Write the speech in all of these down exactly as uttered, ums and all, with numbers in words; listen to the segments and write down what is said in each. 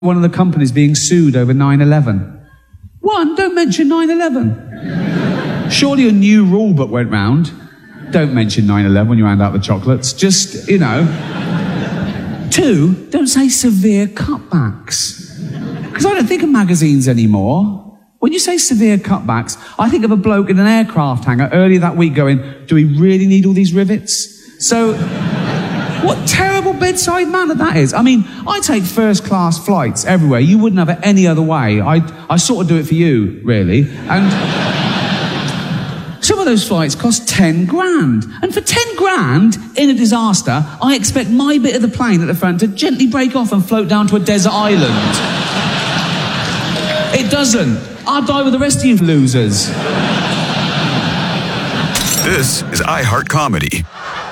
one of the companies being sued over nine eleven. One, don't mention nine eleven. Surely a new rule book went round. Don't mention nine eleven when you hand out the chocolates. Just, you know. Two, don't say severe cutbacks. Because I don't think of magazines anymore. When you say severe cutbacks, I think of a bloke in an aircraft hangar earlier that week going, do we really need all these rivets? So, what terrible bedside manner that is. I mean, I take first class flights everywhere. You wouldn't have it any other way. I, I sort of do it for you, really. And some of those flights cost ten grand. And for ten grand, in a disaster, I expect my bit of the plane at the front to gently break off and float down to a desert island. It doesn't. I'll die with the rest of you losers. This is iHeart Comedy.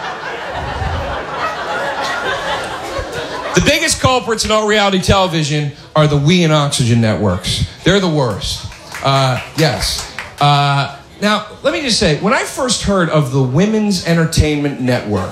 The biggest culprits in all reality television are the We and Oxygen networks. They're the worst. Uh, yes. Uh, now, let me just say, when I first heard of the Women's Entertainment Network,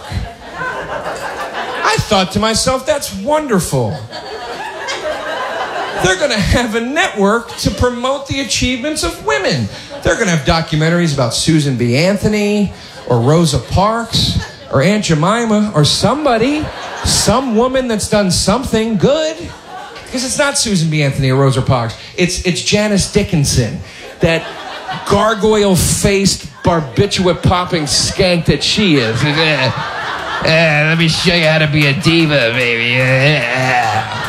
I thought to myself, that's wonderful. They're going to have a network to promote the achievements of women. They're going to have documentaries about Susan B. Anthony or Rosa Parks or Aunt Jemima or somebody, some woman that's done something good. Because it's not Susan B. Anthony or Rosa Parks. It's, it's Janice Dickinson, that gargoyle-faced, barbiturate-popping skank that she is. Uh, uh, let me show you how to be a diva, baby. Uh.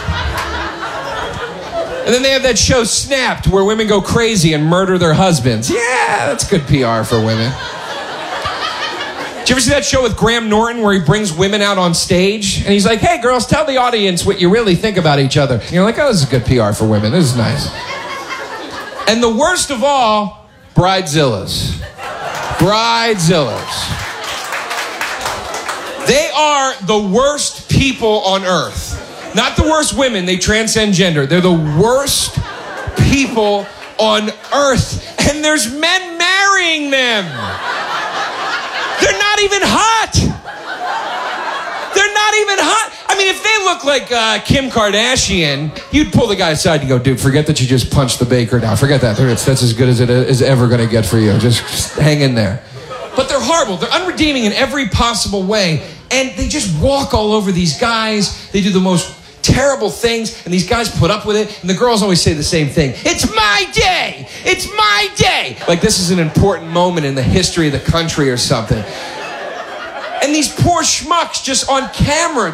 And then they have that show Snapped, where women go crazy and murder their husbands. Yeah, that's good P R for women. Did you ever see that show with Graham Norton where he brings women out on stage? And he's like, hey, girls, tell the audience what you really think about each other. And you're like, oh, this is good P R for women. This is nice. And the worst of all, Bridezillas. Bridezillas. They are the worst people on earth. Not the worst women, they transcend gender. They're the worst people on earth. And there's men marrying them. They're not even hot. They're not even hot. I mean, if they look like uh, Kim Kardashian, you'd pull the guy aside and go, dude, forget that you just punched the baker down. Forget that. That's as good as it is ever going to get for you. Just, just hang in there. But they're horrible. They're unredeeming in every possible way. And they just walk all over these guys. They do the most terrible things, and these guys put up with it, and the girls always say the same thing. It's my day! It's my day! Like this is an important moment in the history of the country or something. And these poor schmucks just on camera.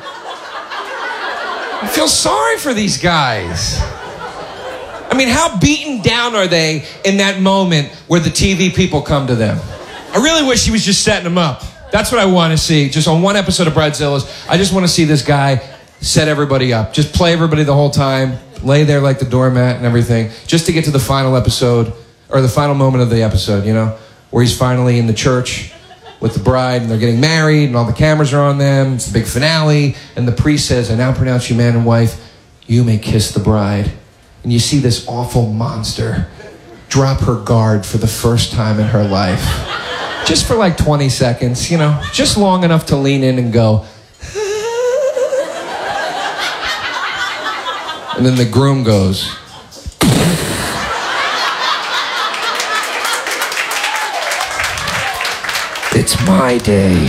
I feel sorry for these guys. I mean, how beaten down are they in that moment where the T V people come to them? I really wish he was just setting them up. That's what I want to see. Just on one episode of Bridezillas, I just want to see this guy set everybody up. Just play everybody the whole time. Lay there like the doormat and everything. Just to get to the final episode, or the final moment of the episode, you know? Where he's finally in the church with the bride, and they're getting married, and all the cameras are on them. It's the big finale, and the priest says, I now pronounce you man and wife. You may kiss the bride. And you see this awful monster drop her guard for the first time in her life. Just for like twenty seconds, you know? Just long enough to lean in and go, and then the groom goes, it's my day.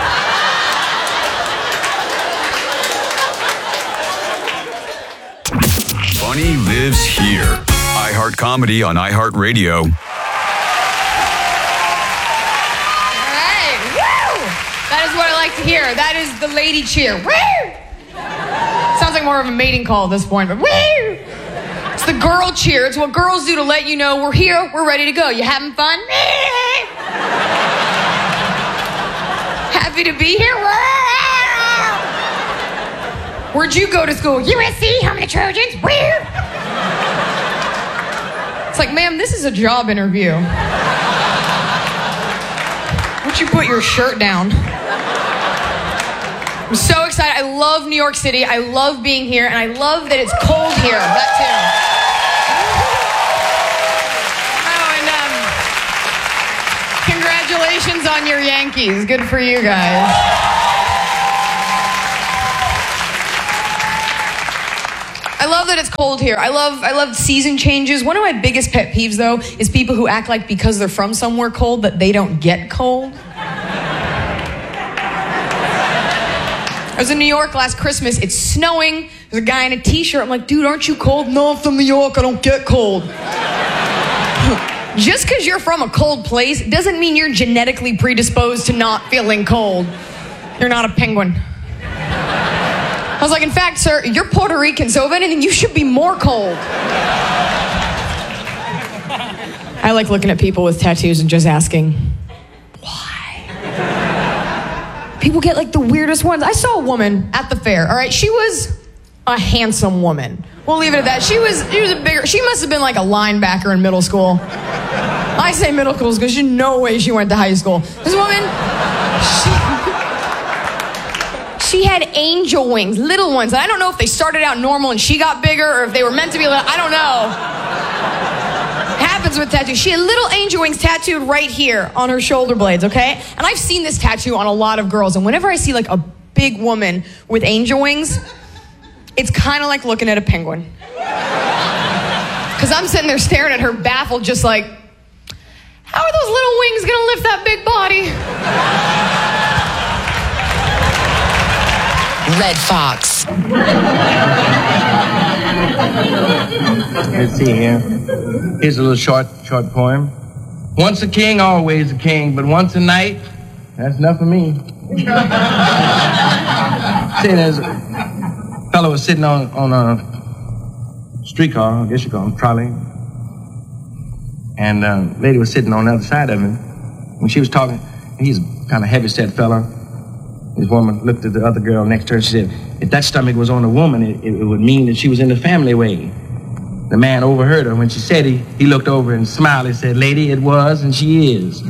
Funny lives here. iHeart Comedy on iHeartRadio. All right, woo! That is what I like to hear. That is the lady cheer. Woo! Sounds like more of a mating call at this point, but woo! It's the girl cheer. It's what girls do to let you know we're here, we're ready to go. You having fun? Happy to be here? Where'd you go to school? U S C, home of the Trojans. Woo! It's like, ma'am, this is a job interview. Why don't you put your shirt down? I'm so excited. I love New York City. I love being here, and I love that it's cold here. That too. Oh, and um, congratulations on your Yankees. Good for you guys. I love that it's cold here. I love I love season changes. One of my biggest pet peeves, though, is people who act like because they're from somewhere cold that they don't get cold. I was in New York last Christmas. It's snowing. There's a guy in a t-shirt. I'm like, dude, aren't you cold? No, I'm from New York. I don't get cold. Just because you're from a cold place doesn't mean you're genetically predisposed to not feeling cold. You're not a penguin. I was like, in fact, sir, you're Puerto Rican, so if anything, you should be more cold. I like looking at people with tattoos and just asking, why? People get like the weirdest ones. I saw a woman at the fair, all right? She was a handsome woman. We'll leave it at that. She was, she was a bigger, she must have been like a linebacker in middle school. I say middle school because there's no way she went to high school. This woman, she, she had angel wings, little ones. And I don't know if they started out normal and she got bigger or if they were meant to be little, I don't know. Happens with tattoos. She had little angel wings tattooed right here on her shoulder blades, okay? And I've seen this tattoo on a lot of girls. And whenever I see like a big woman with angel wings, it's kind of like looking at a penguin. Because I'm sitting there staring at her baffled, just like, how are those little wings gonna lift that big body? Red Fox. Let's see here. Here's a little short, short poem. Once a king, always a king, but once a knight, that's enough for me. See, there's a fellow was sitting on, on a streetcar, I guess you call him, trolley. And a lady was sitting on the other side of him. When she was talking, he's a kind of heavy-set fella. This woman looked at the other girl next to her and she said, if that stomach was on a woman, it, it would mean that she was in the family way. The man overheard her. When she said he, he looked over and smiled and said, lady, it was, and she is.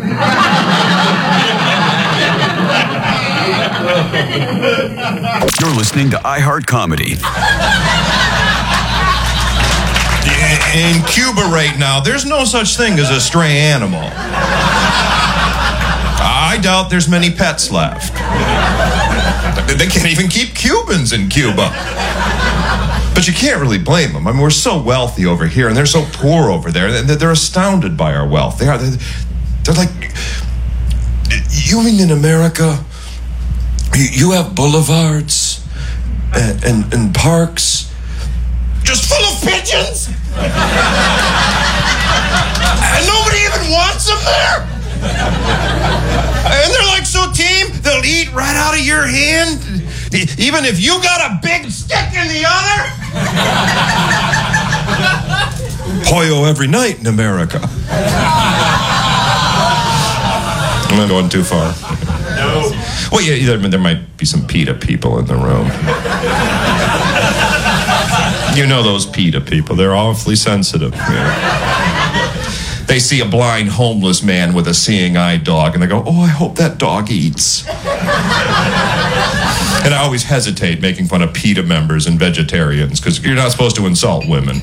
You're listening to iHeart Comedy. In Cuba right now, there's no such thing as a stray animal. I doubt there's many pets left. They can't even keep Cubans in Cuba. But you can't really blame them. I mean, we're so wealthy over here, and they're so poor over there. They're astounded by our wealth. They are. They're, they're like, you mean in America, you have boulevards and, and, and parks just full of pigeons? And nobody even wants them there? And they're like so tame, they'll eat right out of your hand, even if you got a big stick in the other? Pollo every night in America. I'm not going too far. No. Well, yeah, there, there might be some PETA people in the room. You know those PETA people. They're awfully sensitive. You know? They see a blind homeless man with a seeing eye dog, and they go, oh, I hope that dog eats. And I always hesitate making fun of PETA members and vegetarians, because you're not supposed to insult women.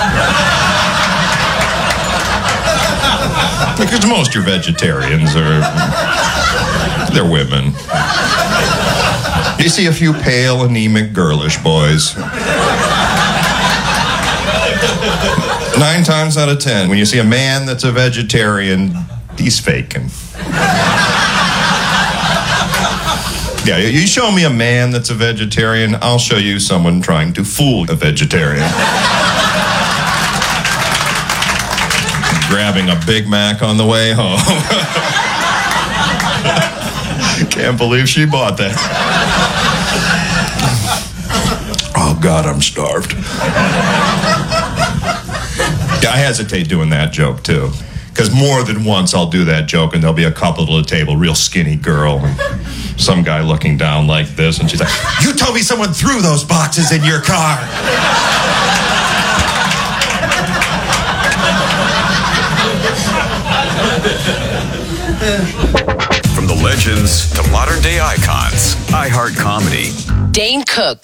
Because most of your vegetarians are, they're women. You see a few pale, anemic, girlish boys. Nine times out of ten, when you see a man that's a vegetarian, he's faking. Yeah, you show me a man that's a vegetarian, I'll show you someone trying to fool a vegetarian. Grabbing a Big Mac on the way home. Can't believe she bought that. Oh, God, I'm starved. Yeah, I hesitate doing that joke, too. Because more than once I'll do that joke and there'll be a couple at the table, real skinny girl, and some guy looking down like this, and she's like, you told me someone threw those boxes in your car. From the legends to modern day icons, iHeart Comedy. Dane Cook.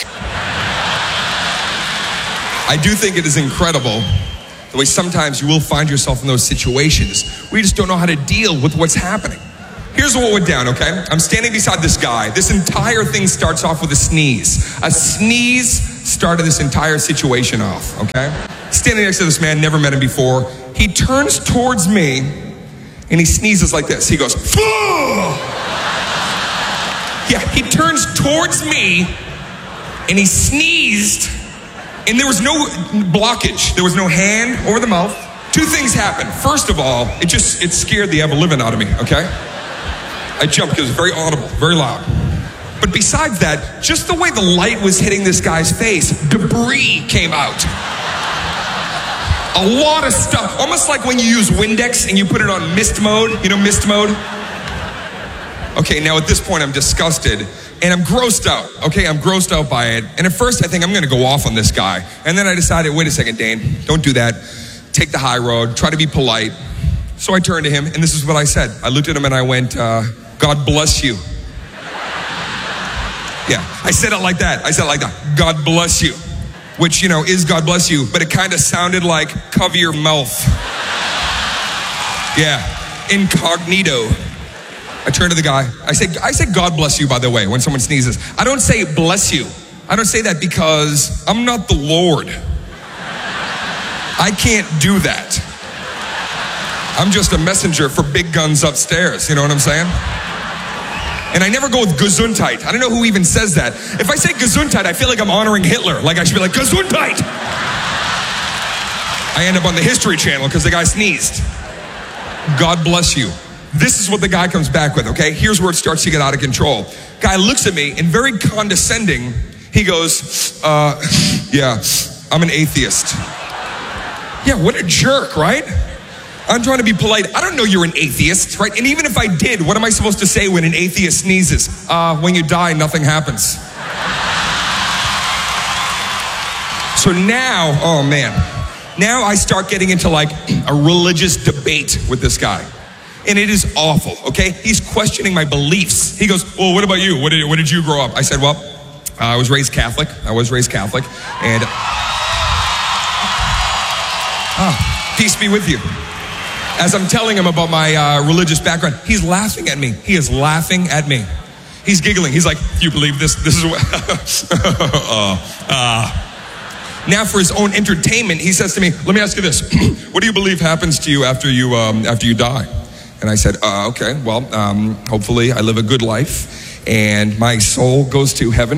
I do think it is incredible the way sometimes you will find yourself in those situations where you just don't know how to deal with what's happening. Here's what went down, okay? I'm standing beside this guy. This entire thing starts off with a sneeze. A sneeze started this entire situation off, okay? Standing next to this man, never met him before. He turns towards me and he sneezes like this. He goes, "Ugh!" Yeah, he turns towards me and he sneezed, and there was no blockage. There was no hand over the mouth. Two things happened. First of all, it just, it scared the ever living out of me, okay? I jumped because it was very audible, very loud. But besides that, just the way the light was hitting this guy's face, debris came out. A lot of stuff, almost like when you use Windex and you put it on mist mode, you know mist mode? Okay, now at this point I'm disgusted and I'm grossed out, okay? I'm grossed out by it. And at first I think I'm gonna go off on this guy. And then I decided, wait a second, Dane, don't do that. Take the high road, try to be polite. So I turned to him and this is what I said. I looked at him and I went, uh, God bless you. Yeah, I said it like that. I said it like that. God bless you. Which, you know, is God bless you, but it kind of sounded like cover your mouth. Yeah, incognito. I turned to the guy. I said, I said God bless you, by the way, when someone sneezes. I don't say bless you. I don't say that because I'm not the Lord. I can't do that. I'm just a messenger for big guns upstairs. You know what I'm saying? And I never go with Gesundheit. I don't know who even says that. If I say Gesundheit, I feel like I'm honoring Hitler. Like I should be like, Gesundheit! I end up on the History Channel because the guy sneezed. God bless you. This is what the guy comes back with, okay? Here's where it starts to get out of control. Guy looks at me and very condescending, he goes, uh, yeah, I'm an atheist. Yeah, what a jerk, right? I'm trying to be polite. I don't know you're an atheist, right? And even if I did, what am I supposed to say when an atheist sneezes? Uh, when you die, nothing happens. So now, oh man, now I start getting into like a religious debate with this guy. And it is awful, okay? He's questioning my beliefs. He goes, well, what about you? What did, what did you grow up? I said, well, uh, I was raised Catholic. I was raised Catholic. And, oh, peace be with you. As I'm telling him about my uh, religious background, he's laughing at me. He is laughing at me. He's giggling. He's like, you believe this? This is what... uh, uh. Now for his own entertainment, he says to me, let me ask you this. What do you believe happens to you after you, um, after you die? And I said, uh, okay, well, um, hopefully I live a good life and my soul goes to heaven.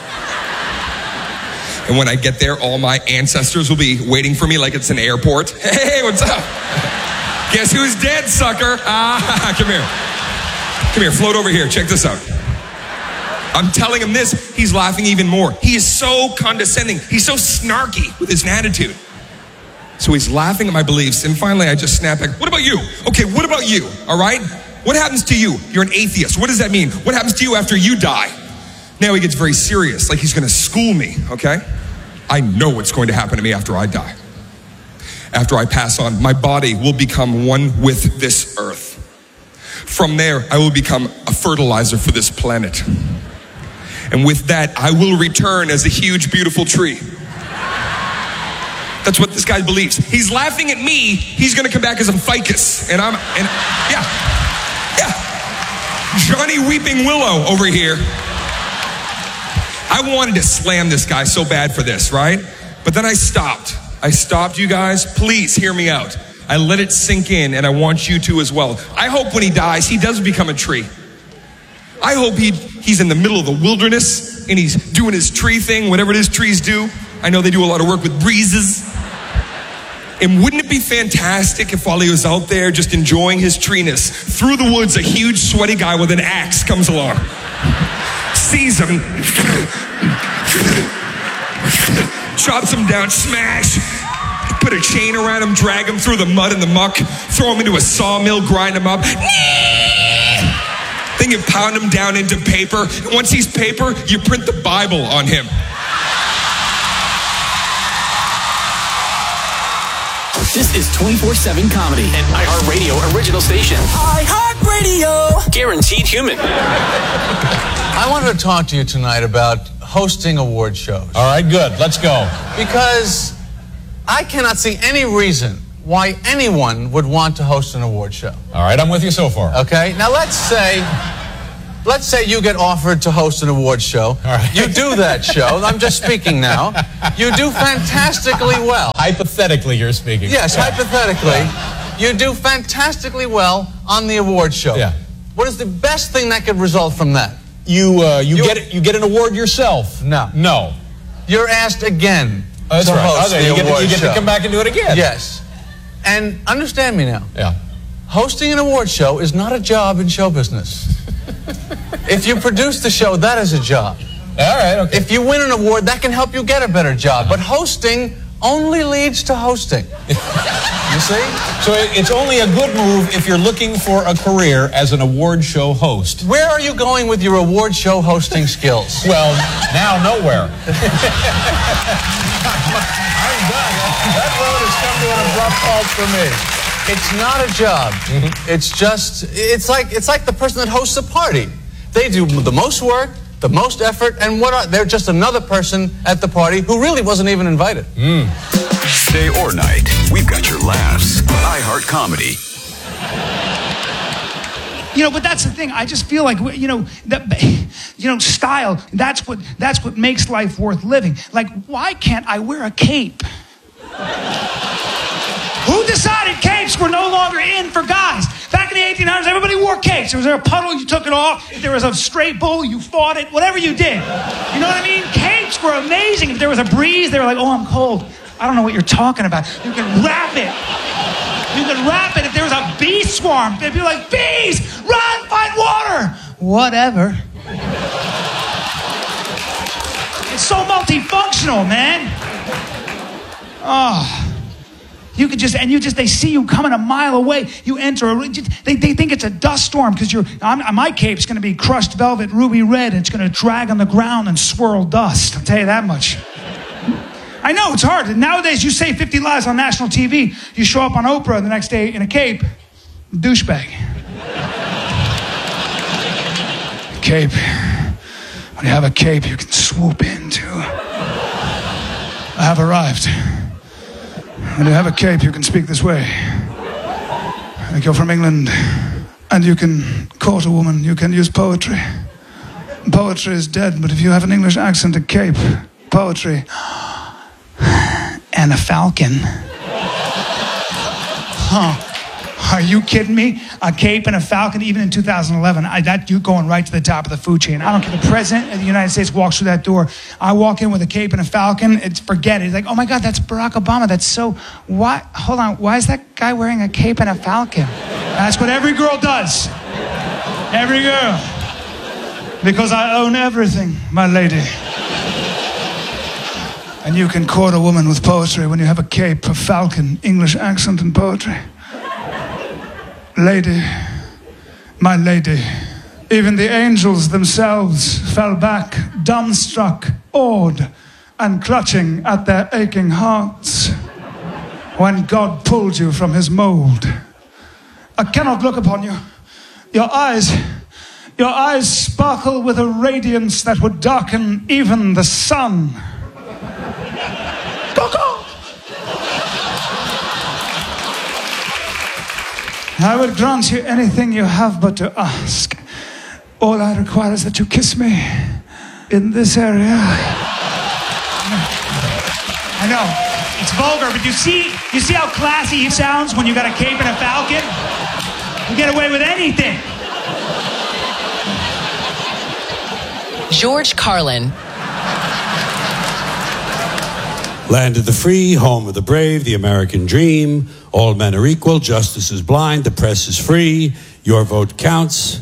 And when I get there, all my ancestors will be waiting for me like it's an airport. Hey, what's up? Guess who's dead, sucker? Ah, come here. Come here, float over here. Check this out. I'm telling him this. He's laughing even more. He is so condescending. He's so snarky with his attitude. So he's laughing at my beliefs. And finally, I just snap back. What about you? Okay, what about you? All right? What happens to you? You're an atheist. What does that mean? What happens to you after you die? Now he gets very serious, like he's going to school me, okay? I know what's going to happen to me after I die. After I pass on, my body will become one with this earth. From there, I will become a fertilizer for this planet. And with that, I will return as a huge, beautiful tree. That's what this guy believes. He's laughing at me. He's going to come back as a ficus. And I'm, and yeah, yeah. Johnny Weeping Willow over here. I wanted to slam this guy so bad for this, right? But then I stopped. I stopped, you guys. Please hear me out. I let it sink in, and I want you to as well. I hope when he dies, he does become a tree. I hope he he's in the middle of the wilderness, and he's doing his tree thing, whatever it is trees do. I know they do a lot of work with breezes. And wouldn't it be fantastic if while he was out there just enjoying his treeness, through the woods, a huge sweaty guy with an axe comes along, sees him, chops him down, smash, put a chain around him, drag him through the mud and the muck, throw him into a sawmill, grind him up. Then you pound him down into paper. And once he's paper, you print the Bible on him. This is twenty-four seven Comedy, an iHeartRadio original station. iHeartRadio. Guaranteed human. I wanted to talk to you tonight about hosting award shows. All right, good. Let's go. Because I cannot see any reason why anyone would want to host an award show. All right, I'm with you so far. Okay, now let's say let's say you get offered to host an award show. right. You do that show. I'm just speaking now. You do fantastically well. Hypothetically, you're speaking. Yes, yeah. hypothetically. Yeah. You do fantastically well on the award show. Yeah. What is the best thing that could result from that? You uh, you, You- get it, you get an award yourself. No. No. You're asked again Oh, that's to right. host Okay, the you get, to, award you get show. to come back and do it again. Yes. And understand me now. Yeah. Hosting an award show is not a job in show business. If you produce the show, that is a job. All right. Okay. If you win an award, that can help you get a better job. But hosting only leads to hosting. You see? So it- it's only a good move if you're looking for a career as an award show host. Where are you going with your award show hosting skills? Well, now nowhere. I'm done. That road has come to an abrupt halt for me. It's not a job. Mm-hmm. It's just, it's like it's like the person that hosts a party. They do the most work, the most effort, and what are, they're just another person at the party who really wasn't even invited. Mm. Day or night, we've got your laughs. iHeart Comedy. You know, but that's the thing. I just feel like, you know, that, you know, style, that's what, that's what makes life worth living. Like, why can't I wear a cape? Who decided capes were no longer in for guys? Back in the eighteen hundreds, everybody wore capes. If there was a puddle, you took it off. If there was a straight bull, you fought it. Whatever you did. You know what I mean? Capes were amazing. If there was a breeze, they were like, oh, I'm cold. I don't know what you're talking about. You can wrap it. You could wrap it. If there was a bee swarm, they'd be like, bees, run, find water. Whatever. It's so multifunctional, man. Oh. You could just, and you just, they see you coming a mile away. You enter, a, they, they think it's a dust storm because you're, I'm, my cape's going to be crushed velvet, ruby red, and it's going to drag on the ground and swirl dust. I'll tell you that much. I know, it's hard. Nowadays, you say fifty lies on national T V. You show up on Oprah the next day in a cape. Douchebag. Cape. When you have a cape, you can swoop into. I have arrived. When you have a cape, you can speak this way. Like you're from England, and you can court a woman. You can use poetry. Poetry is dead, but if you have an English accent, a cape, poetry... and a falcon. Huh. Are you kidding me? A cape and a falcon, even in two thousand eleven. I, that you going right to the top of the food chain. I don't care. The president of the United States walks through that door. I walk in with a cape and a falcon. It's forget it. He's like, oh my God, that's Barack Obama. That's so. Why? Hold on. Why is that guy wearing a cape and a falcon? That's what every girl does. Every girl. Because I own everything, my lady. And you can court a woman with poetry when you have a cape, a falcon, English accent, and poetry. Lady, my lady, even the angels themselves fell back, dumbstruck, awed, and clutching at their aching hearts when God pulled you from his mold. I cannot look upon you. Your eyes, your eyes sparkle with a radiance that would darken even the sun. I would grant you anything you have but to ask. All I require is that you kiss me in this area. I know, it's vulgar, but you see, you see how classy he sounds when you got a cape and a falcon? You get away with anything. George Carlin. Land of the free, home of the brave, the American dream. All men are equal, justice is blind, the press is free, your vote counts.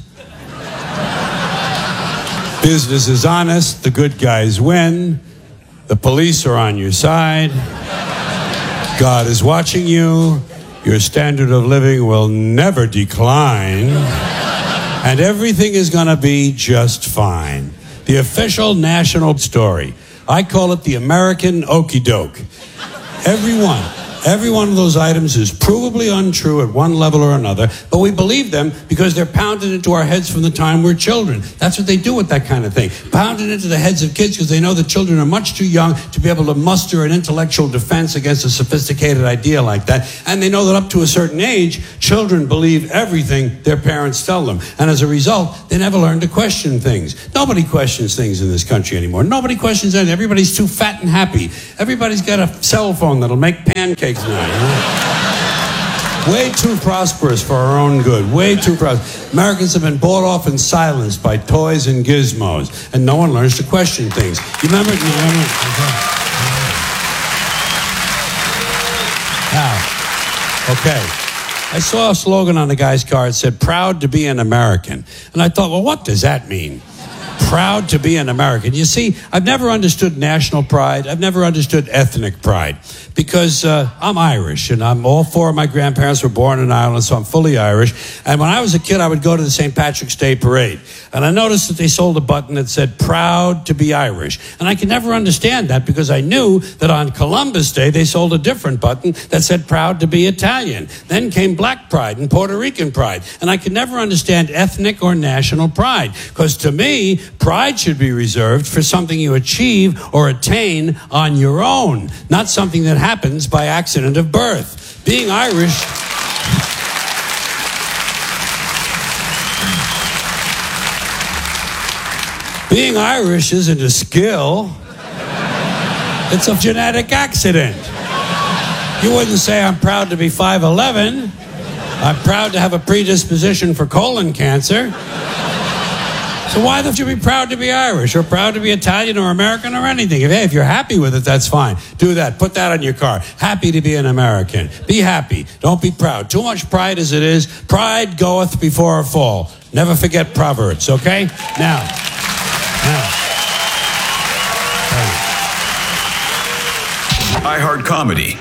Business is honest, the good guys win, the police are on your side, God is watching you, your standard of living will never decline, and everything is going to be just fine. The official national story. I call it the American okey-doke. Everyone, Every one of those items is provably untrue at one level or another, but we believe them because they're pounded into our heads from the time we're children. That's what they do with that kind of thing. Pounded into the heads of kids because they know that children are much too young to be able to muster an intellectual defense against a sophisticated idea like that. And they know that up to a certain age, children believe everything their parents tell them. And as a result, they never learn to question things. Nobody questions things in this country anymore. Nobody questions anything. Everybody's too fat and happy. Everybody's got a cell phone that'll make pancakes now. You know? Way too prosperous for our own good. Way too prosperous. Americans have been bought off and silenced by toys and gizmos, and no one learns to question things. You remember? You remember? Now, okay. I saw a slogan on the guy's car. It said, "Proud to be an American." And I thought, well, what does that mean? Proud to be an American. You see, I've never understood national pride. I've never understood ethnic pride because uh, I'm Irish, and I'm all four of my grandparents were born in Ireland, so I'm fully Irish. And when I was a kid, I would go to the Saint Patrick's Day parade, and I noticed that they sold a button that said "Proud to be Irish," and I could never understand that because I knew that on Columbus Day they sold a different button that said "Proud to be Italian." Then came Black Pride and Puerto Rican pride, and I could never understand ethnic or national pride because to me, pride should be reserved for something you achieve or attain on your own, not something that happens by accident of birth. Being Irish... Being Irish isn't a skill. It's a genetic accident. You wouldn't say, "I'm proud to be five eleven. I'm proud to have a predisposition for colon cancer." So why don't you be proud to be Irish or proud to be Italian or American or anything? If, hey, if you're happy with it, that's fine. Do that. Put that on your car. Happy to be an American. Be happy. Don't be proud. Too much pride as it is. Pride goeth before a fall. Never forget Proverbs, okay? Now. Now. iHeart Comedy.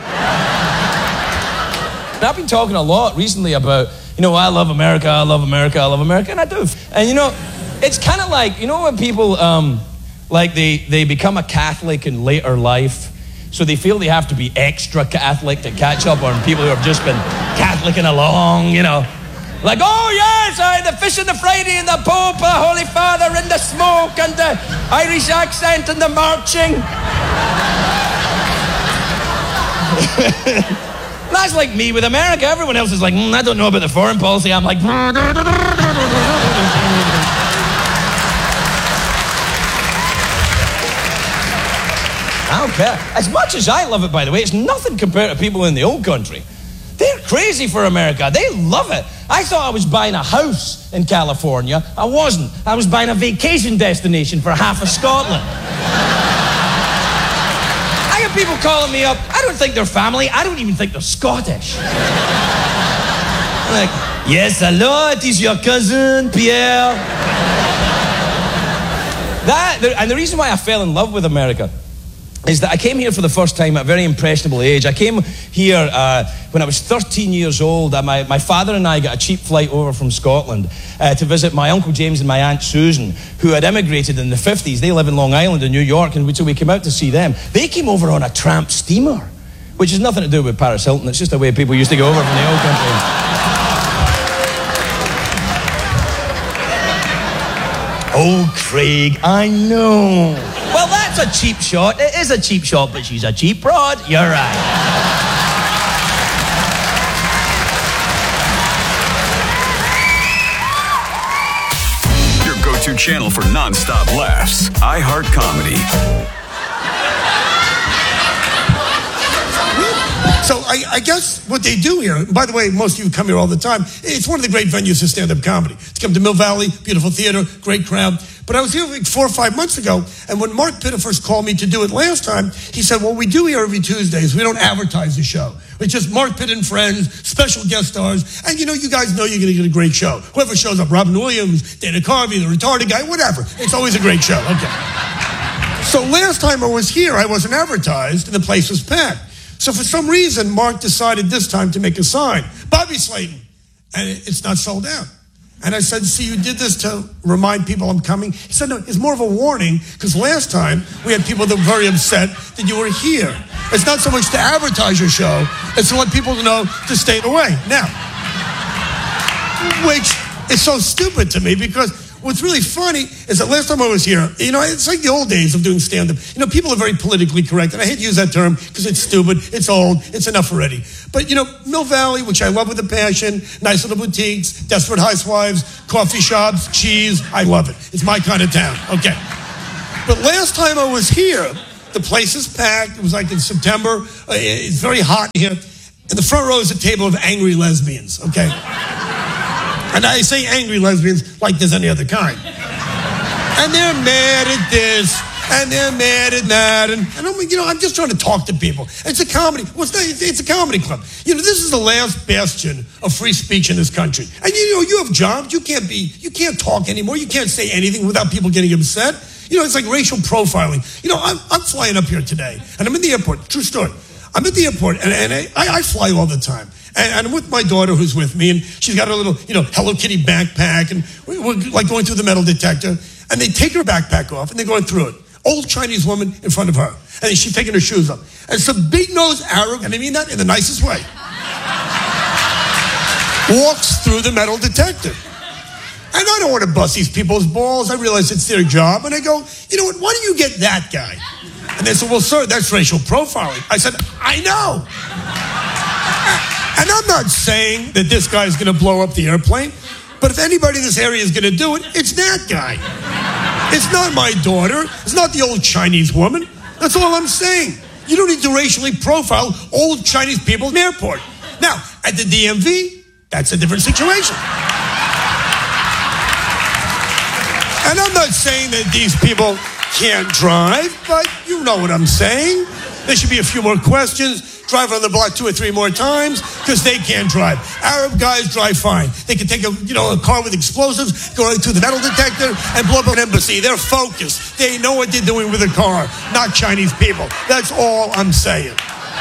I've been talking a lot recently about, you know, I love America, I love America, I love America, and I do. And, you know, it's kind of like, you know when people, um, like, they, they become a Catholic in later life, so they feel they have to be extra Catholic to catch up on people who have just been Catholicing along, you know. Like, oh, yes, I, the fish and the Friday and the Pope, the Holy Father and the smoke and the Irish accent and the marching. That's like me with America. Everyone else is like, mm, I don't know about the foreign policy. I'm like... I don't care. As much as I love it, by the way, it's nothing compared to people in the old country. They're crazy for America. They love it. I thought I was buying a house in California. I wasn't. I was buying a vacation destination for half of Scotland. I have people calling me up. I don't think they're family. I don't even think they're Scottish. I'm like, yes, hello, it is your cousin, Pierre. That, and the reason why I fell in love with America is that I came here for the first time at a very impressionable age. I came here uh, when I was thirteen years old. Uh, my, my father and I got a cheap flight over from Scotland uh, to visit my Uncle James and my Aunt Susan, who had emigrated in the fifties. They live in Long Island in New York, and we, so we came out to see them. They came over on a tramp steamer, which has nothing to do with Paris Hilton. It's just the way people used to go over from the old country. Oh, Craig, I know. Well, that's a cheap shot. It is a cheap shot, but she's a cheap broad. You're right. Your go-to channel for non-stop laughs. iHeart Comedy. So I, I guess what they do here, by the way, most of you come here all the time, it's one of the great venues for stand-up comedy. It's come to Mill Valley, beautiful theater, great crowd. But I was here like four or five months ago, and when Mark Pitta first called me to do it last time, he said, well, we do here every Tuesdays. We don't advertise the show. It's just Mark Pitta and friends, special guest stars, and you know, you guys know you're going to get a great show. Whoever shows up, Robin Williams, Dana Carvey, the retarded guy, whatever. It's always a great show. Okay. So last time I was here, I wasn't advertised, and the place was packed. So for some reason, Mark decided this time to make a sign, Bobby Slayton, and it's not sold out. And I said, see, you did this to remind people I'm coming? He said, no, it's more of a warning, because last time we had people that were very upset that you were here. It's not so much to advertise your show, it's to let people know to stay away. Now, which is so stupid to me because what's really funny is that last time I was here, you know, it's like the old days of doing stand-up. You know, people are very politically correct, and I hate to use that term because it's stupid, it's old, it's enough already. But, you know, Mill Valley, which I love with a passion, nice little boutiques, desperate housewives, coffee shops, cheese, I love it. It's my kind of town, okay. But last time I was here, the place is packed. It was like in September. Uh, it's very hot here. In the front row is a table of angry lesbians, okay? And I say angry lesbians like there's any other kind. And they're mad at this, and they're mad at that, and, and I'm, you know, I'm just trying to talk to people. It's a comedy. Well, it's, not, it's, it's a comedy club. You know, this is the last bastion of free speech in this country. And you know, you have jobs. You can't be, you can't talk anymore. You can't say anything without people getting upset. You know, it's like racial profiling. You know, I'm, I'm flying up here today, and I'm in the airport. True story. I'm at the airport, and, and I, I fly all the time. And, and I'm with my daughter who's with me, and she's got a little, you know, Hello Kitty backpack, and we're like going through the metal detector. And they take her backpack off, and they're going through it. Old Chinese woman in front of her. And she's taking her shoes off. And some big-nosed Arab, and I mean that in the nicest way, walks through the metal detector. And I don't want to bust these people's balls. I realize it's their job. And I go, you know what, why do you get that guy? And they said, well, sir, that's racial profiling. I said, I know. And I'm not saying that this guy's going to blow up the airplane. But if anybody in this area is going to do it, it's that guy. It's not my daughter. It's not the old Chinese woman. That's all I'm saying. You don't need to racially profile old Chinese people in the airport. Now, at the D M V, that's a different situation. And I'm not saying that these people can't drive, but you know what I'm saying. There should be a few more questions. Drive on the block two or three more times because they can't drive. Arab guys drive fine. They can take a, you know, a car with explosives, go into the metal detector, and blow up an embassy. They're focused. They know what they're doing with a car, not Chinese people. That's all I'm saying.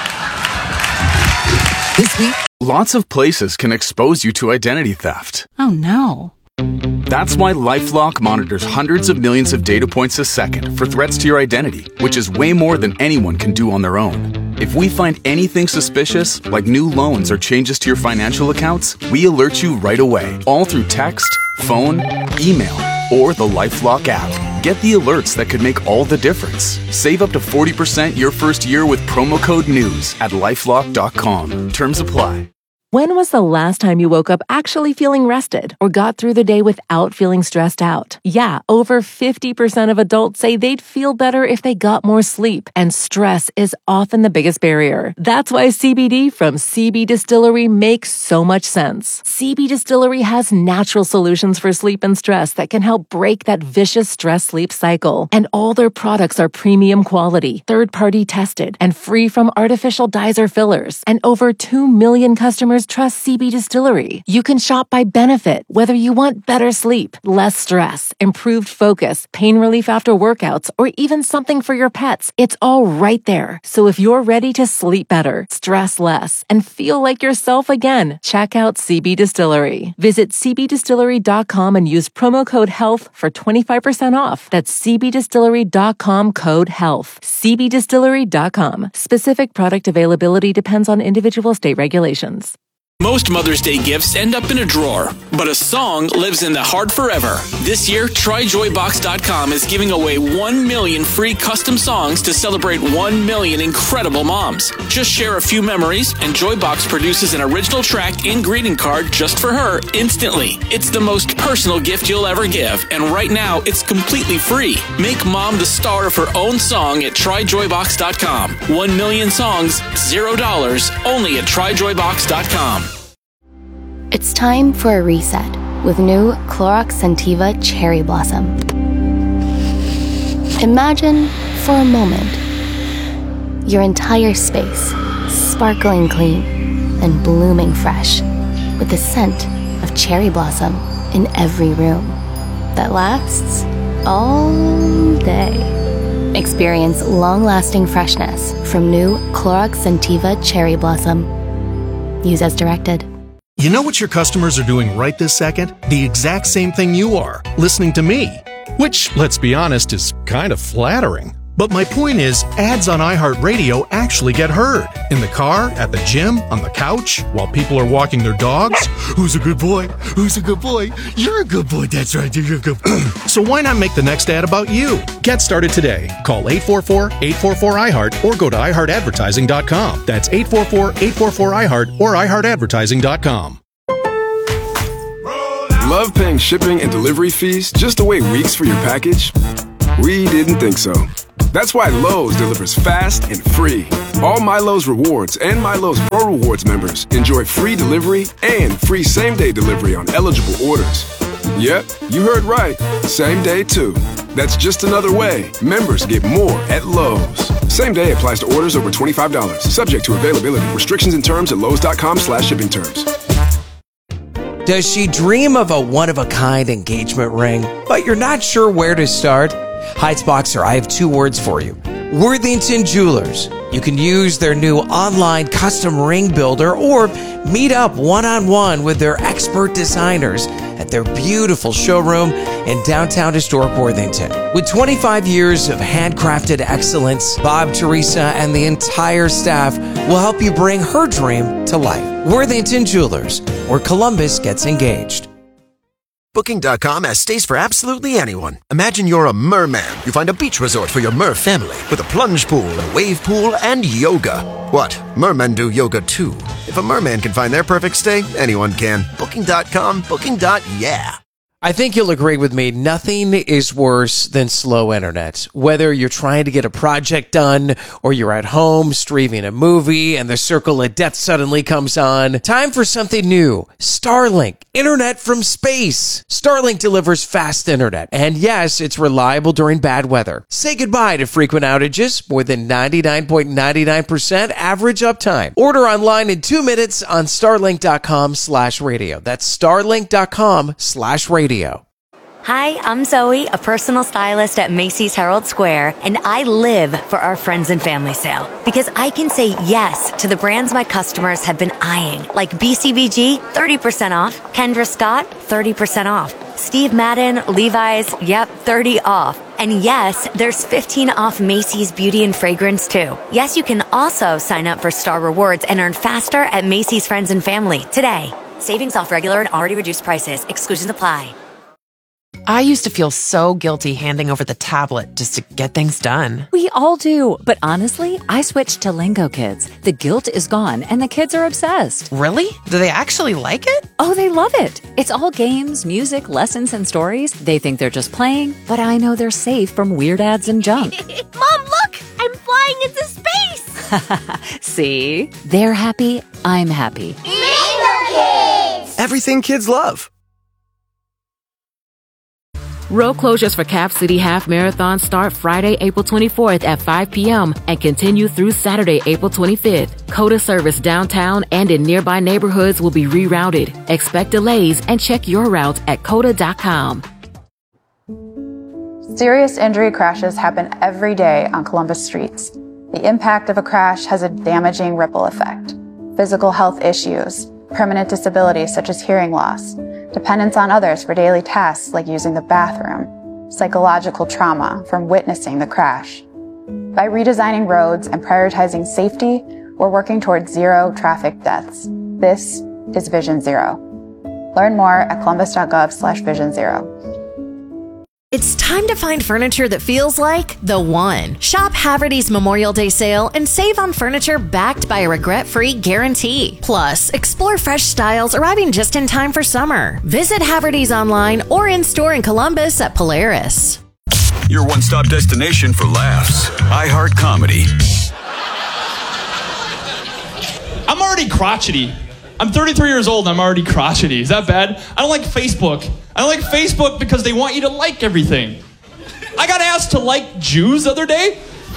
This week, lots of places can expose you to identity theft. Oh, no. That's why LifeLock monitors hundreds of millions of data points a second for threats to your identity, which is way more than anyone can do on their own. If we find anything suspicious, like new loans or changes to your financial accounts, we alert you right away, all through text, phone, email, or the LifeLock app. Get the alerts that could make all the difference. Save up to forty percent your first year with promo code NEWS at lifelock dot com. Terms apply. When was the last time you woke up actually feeling rested or got through the day without feeling stressed out? Yeah, over fifty percent of adults say they'd feel better if they got more sleep, and stress is often the biggest barrier. That's why C B D from C B Distillery makes so much sense. C B Distillery has natural solutions for sleep and stress that can help break that vicious stress-sleep cycle. And all their products are premium quality, third-party tested, and free from artificial dyes or fillers. And over two million customers trust C B Distillery. You can shop by benefit, whether you want better sleep, less stress, improved focus, pain relief after workouts, or even something for your pets. It's all right there. So if you're ready to sleep better, stress less, and feel like yourself again, check out C B Distillery. Visit c b distillery dot com and use promo code HEALTH for twenty-five percent off. That's c b distillery dot com code HEALTH. c b distillery dot com. Specific product availability depends on individual state regulations. Most Mother's Day gifts end up in a drawer, but a song lives in the heart forever. This year, try joy box dot com is giving away one million free custom songs to celebrate one million incredible moms. Just share a few memories, and Joybox produces an original track and greeting card just for her instantly. It's the most personal gift you'll ever give, and right now, it's completely free. Make mom the star of her own song at try joy box dot com. One million songs, zero dollars, only at try joy box dot com. It's time for a reset with new Clorox Scentiva Cherry Blossom. Imagine, for a moment, your entire space sparkling clean and blooming fresh with the scent of cherry blossom in every room that lasts all day. Experience long-lasting freshness from new Clorox Scentiva Cherry Blossom. Use as directed. You know what your customers are doing right this second? The exact same thing you are, listening to me. Which, let's be honest, is kind of flattering. But my point is, ads on iHeartRadio actually get heard. In the car, at the gym, on the couch, while people are walking their dogs. Who's a good boy? Who's a good boy? You're a good boy. That's right. You're a good boy. So why not make the next ad about you? Get started today. Call eight four four, eight four four, I heart or go to i heart advertising dot com. That's eight four four, eight four four, I heart or i heart advertising dot com. Love paying shipping and delivery fees just to wait weeks for your package? We didn't think so. That's why Lowe's delivers fast and free. All My Lowe's Rewards and My Lowe's Pro Rewards members enjoy free delivery and free same-day delivery on eligible orders. Yep, you heard right. Same day, too. That's just another way members get more at Lowe's. Same day applies to orders over twenty-five dollars. Subject to availability. Restrictions and terms at lowes dot com slash shipping terms. Does she dream of a one-of-a-kind engagement ring, but you're not sure where to start? Heights Boxer, I have two words for you. Worthington Jewelers. You can use their new online custom ring builder or meet up one-on-one with their expert designers at their beautiful showroom in downtown historic Worthington. With twenty-five years of handcrafted excellence, Bob, Teresa, and the entire staff will help you bring her dream to life. Worthington Jewelers, where Columbus gets engaged. Booking dot com has stays for absolutely anyone. Imagine you're a merman. You find a beach resort for your mer family with a plunge pool, a wave pool, and yoga. What? Mermen do yoga too. If a merman can find their perfect stay, anyone can. Booking dot com, booking. Yeah. I think you'll agree with me, nothing is worse than slow internet. Whether you're trying to get a project done or you're at home streaming a movie and the circle of death suddenly comes on, time for something new. Starlink, internet from space. Starlink delivers fast internet. And yes, it's reliable during bad weather. Say goodbye to frequent outages, more than ninety-nine point nine nine percent average uptime. Order online in two minutes on starlink dot com slash radio. That's starlink dot com slash radio. Hi, I'm Zoe, a personal stylist at Macy's Herald Square, and I live for our friends and family sale because I can say yes to the brands my customers have been eyeing, like B C B G, thirty percent off, Kendra Scott, thirty percent off, Steve Madden, Levi's, yep, thirty off. And yes, there's fifteen off Macy's Beauty and Fragrance too. Yes, you can also sign up for Star Rewards and earn faster at Macy's Friends and Family today. Savings off regular and already reduced prices. Exclusions apply. I used to feel so guilty handing over the tablet just to get things done. We all do. But honestly, I switched to Lingo Kids. The guilt is gone and the kids are obsessed. Really? Do they actually like it? Oh, they love it. It's all games, music, lessons, and stories. They think they're just playing, but I know they're safe from weird ads and junk. Mom, look! I'm flying into space! See? They're happy. I'm happy. Lingo Kids! Everything kids love. Road closures for Cap City Half Marathon start Friday, April twenty-fourth at five p.m. and continue through Saturday, April twenty-fifth. COTA service downtown and in nearby neighborhoods will be rerouted. Expect delays and check your route at cota dot com. Serious injury crashes happen every day on Columbus streets. The impact of a crash has a damaging ripple effect. Physical health issues, permanent disabilities such as hearing loss, dependence on others for daily tasks like using the bathroom, psychological trauma from witnessing the crash. By redesigning roads and prioritizing safety, we're working towards zero traffic deaths. This is Vision Zero. Learn more at columbus dot gov slash vision zero. It's time to find furniture that feels like the one. Shop Haverty's Memorial Day sale and save on furniture backed by a regret-free guarantee. Plus, explore fresh styles arriving just in time for summer. Visit Haverty's online or in-store in Columbus at Polaris. Your one-stop destination for laughs. iHeart Comedy. I'm already crotchety. I'm thirty-three years old and I'm already crotchety. Is that bad? I don't like Facebook. I don't like Facebook because they want you to like everything. I got asked to like Jews the other day.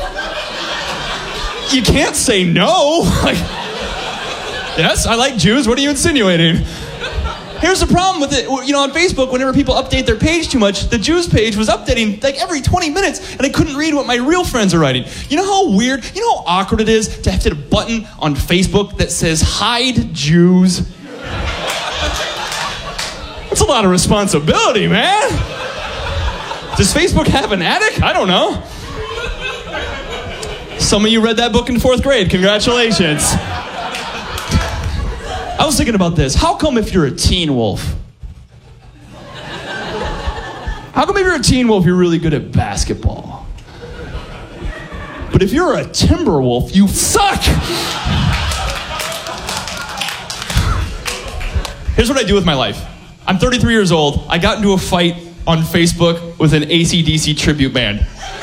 You can't say no. Like, yes, I like Jews. What are you insinuating? Here's the problem with it. You know, on Facebook, whenever people update their page too much, the Jews page was updating like every twenty minutes, and I couldn't read what my real friends are writing. You know how weird, you know how awkward it is to have to hit a button on Facebook that says, hide Jews? That's a lot of responsibility, man. Does Facebook have an attic? I don't know. Some of you read that book in fourth grade. Congratulations. I was thinking about this. How come if you're a teen wolf, how come if you're a teen wolf, you're really good at basketball? But if you're a timber wolf, you suck. Here's what I do with my life. I'm thirty-three years old. I got into a fight on Facebook with an A C D C tribute band.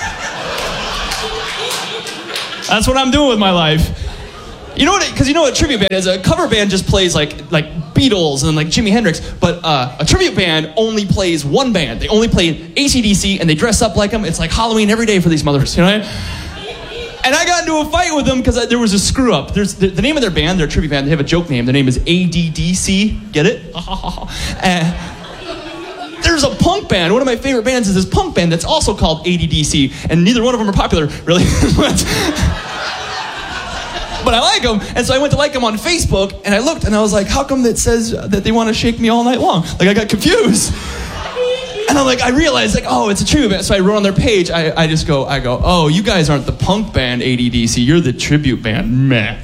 That's what I'm doing with my life. You know what? Because you know what a tribute band is? A cover band just plays like like Beatles and like Jimi Hendrix, but uh, a tribute band only plays one band. They only play A C D C and they dress up like them. It's like Halloween every day for these mothers, you know what I mean? And I got into a fight with them because there was a screw up. There's the, the name of their band, their tribute band, they have a joke name. Their name is A D D C. Get it? uh, there's a punk band. One of my favorite bands is this punk band that's also called A D D C, and neither one of them are popular, really. but, but I like them, and so I went to like them on Facebook, and I looked, and I was like, how come that says that they want to shake me all night long? Like, I got confused. And I'm like, I realized, like, oh, it's a tribute band. So I wrote on their page, I, I just go, I go, oh, you guys aren't the punk band A D D C, you're the tribute band, meh.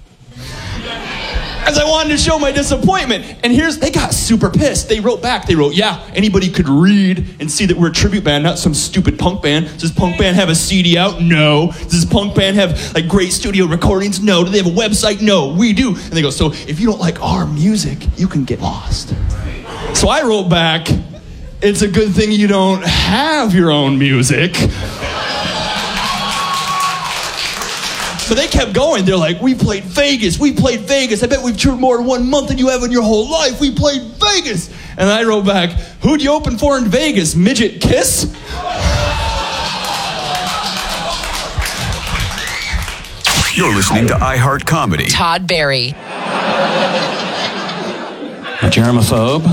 As I wanted to show my disappointment. And here's, they got super pissed. They wrote back, they wrote, yeah, anybody could read and see that we're a tribute band, not some stupid punk band. Does this punk band have a C D out? No. Does this punk band have, like, great studio recordings? No. Do they have a website? No. We do. And they go, so if you don't like our music, you can get lost. So I wrote back, it's a good thing you don't have your own music. So they kept going. They're like, we played Vegas. We played Vegas. I bet we've toured more in one month than you have in your whole life. We played Vegas. And I wrote back, who'd you open for in Vegas? Midget Kiss? You're listening to iHeart Comedy. Todd Barry. A germaphobe.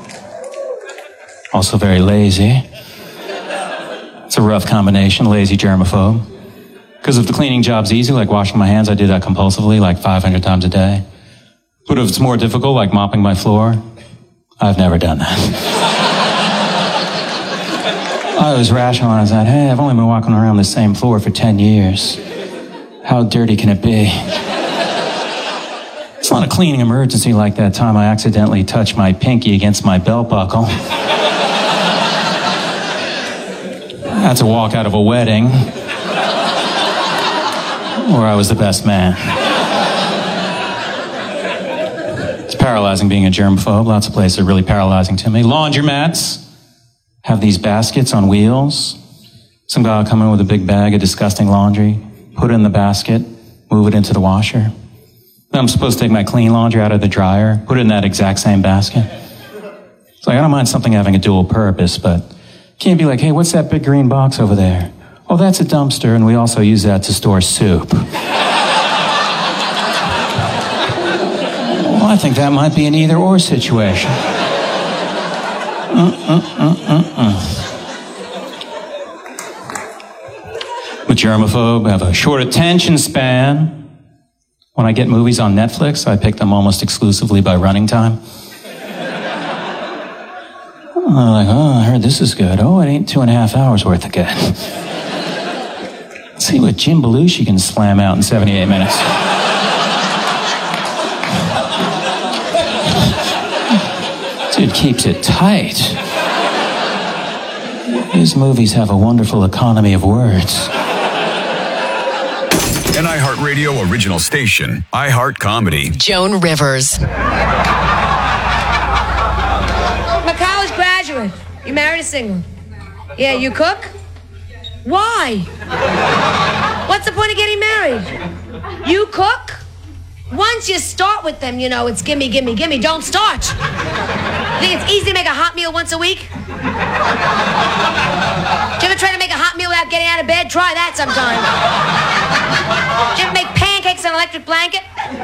Also very lazy. It's a rough combination, lazy germaphobe. Because if the cleaning job's easy, like washing my hands, I do that compulsively, like five hundred times a day. But if it's more difficult, like mopping my floor, I've never done that. I always rationalize that, hey, I've only been walking around the same floor for ten years. How dirty can it be? It's not a cleaning emergency like that time I accidentally touched my pinky against my belt buckle. I had to walk out of a wedding where I was the best man. It's paralyzing being a germaphobe. Lots of places are really paralyzing to me. Laundromats have these baskets on wheels. Some guy will come in with a big bag of disgusting laundry, put it in the basket, move it into the washer. Then I'm supposed to take my clean laundry out of the dryer, put it in that exact same basket. It's like, I don't mind something having a dual purpose, but can't be like, hey, what's that big green box over there? Oh, that's a dumpster, and we also use that to store soup. Well, I think that might be an either-or situation. Uh-uh-uh-uh-uh. I'm a germaphobe, I have a short attention span. When I get movies on Netflix, I pick them almost exclusively by running time. I'm like, oh, I heard this is good. Oh, it ain't two and a half hours worth of good. Let's see what Jim Belushi can slam out in seventy-eight minutes. Dude keeps it tight. His movies have a wonderful economy of words. An iHeartRadio original station, iHeart Comedy. Joan Rivers. I'm a college graduate. You married or single? Yeah, you cook? Why? What's the point of getting married? You cook? Once you start with them, you know, it's gimme, gimme, gimme, don't start. Think it's easy to make a hot meal once a week? Did you ever try to make a hot meal without getting out of bed? Try that sometime. Did you ever make pancakes on an electric blanket?